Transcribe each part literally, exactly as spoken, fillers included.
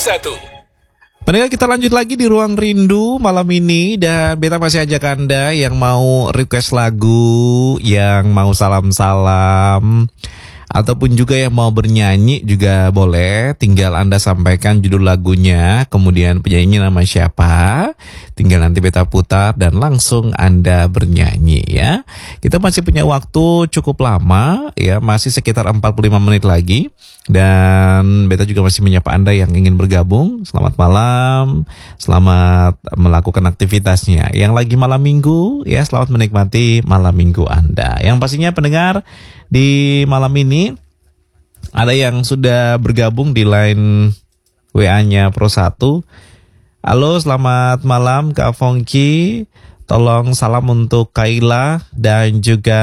satu. Pendengar, kita lanjut lagi di Ruang Rindu malam ini. Dan beta masih ajak Anda yang mau request lagu, yang mau salam-salam, ataupun juga yang mau bernyanyi juga boleh. Tinggal Anda sampaikan judul lagunya, kemudian penyanyinya nama siapa. Tinggal nanti beta putar dan langsung Anda bernyanyi ya. Kita masih punya waktu cukup lama ya, masih sekitar empat puluh lima menit lagi. Dan beta juga masih menyapa Anda yang ingin bergabung. Selamat malam, selamat melakukan aktivitasnya. Yang lagi malam minggu ya, selamat menikmati malam minggu Anda. Yang pastinya pendengar, di malam ini ada yang sudah bergabung di line W A-nya Pro satu. Halo, selamat malam Kak Fongki. Tolong salam untuk Kaila dan juga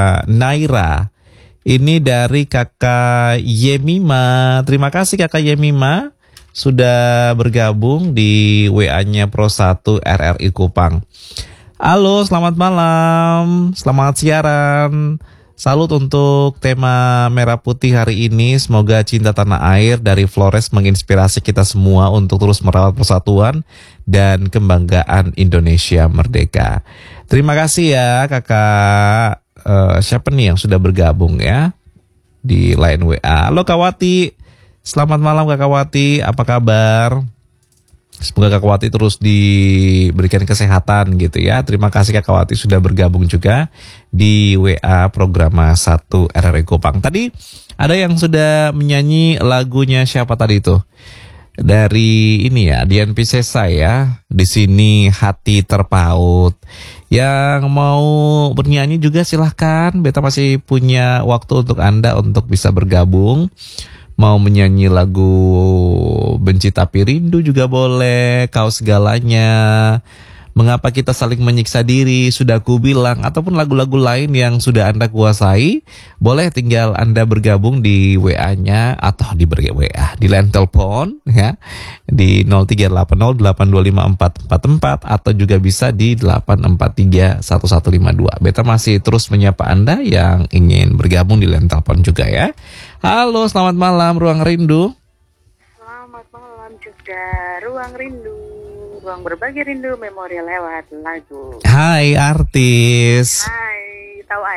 Naira. Ini dari Kakak Yemima. Terima kasih Kakak Yemima sudah bergabung di W A-nya Pro satu R R I Kupang. Halo, selamat malam. Selamat siaran. Salut untuk tema Merah Putih hari ini. Semoga cinta tanah air dari Flores menginspirasi kita semua untuk terus merawat persatuan dan kebanggaan Indonesia merdeka. Terima kasih ya Kakak. Uh, siapa nih yang sudah bergabung ya di line W A? Halo Kak Wati. Selamat malam Kak Wati. Apa kabar? Semoga Kak Wati terus diberikan kesehatan gitu ya. Terima kasih Kak Wati sudah bergabung juga di W A Programa satu R R I Kupang. Tadi ada yang sudah menyanyi lagunya siapa tadi itu? Dari ini ya, Dian Piscesa ya. Di sini hati terpaut. Yang mau bernyanyi juga silahkan. Beta masih punya waktu untuk Anda untuk bisa bergabung. Mau menyanyi lagu Benci Tapi Rindu juga boleh. Kau Segalanya, Mengapa Kita Saling Menyiksa Diri, Sudah Ku Bilang, ataupun lagu-lagu lain yang sudah Anda kuasai. Boleh tinggal Anda bergabung di W A-nya atau di W A, di line telepon ya, di nol tiga delapan nol delapan dua lima empat empat empat, atau juga bisa di delapan empat tiga satu satu lima dua. Beta masih terus menyapa Anda yang ingin bergabung di line telepon juga ya. Halo, selamat malam Ruang Rindu. Selamat malam juga Ruang Rindu. Ruang berbagi rindu memori lewat lagu. Hai artis. Hai, tahu